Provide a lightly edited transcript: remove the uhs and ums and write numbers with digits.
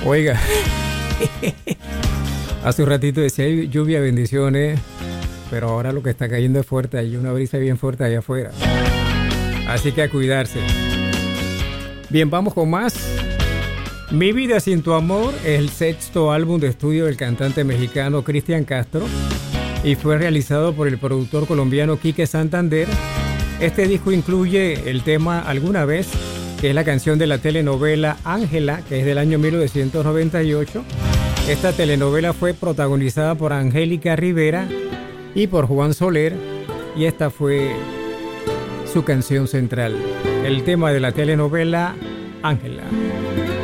Oiga, hace un ratito decía lluvia, bendiciones, pero ahora lo que está cayendo es fuerte, hay una brisa bien fuerte allá afuera. Así que a cuidarse. Bien, vamos con más. Mi vida sin tu amor es el sexto álbum de estudio del cantante mexicano Cristian Castro y fue realizado por el productor colombiano Quique Santander. Este disco incluye el tema Alguna Vez, que es la canción de la telenovela Ángela, que es del año 1998. Esta telenovela fue protagonizada por Angélica Rivera y por Juan Soler, y esta fue su canción central, el tema de la telenovela Ángela.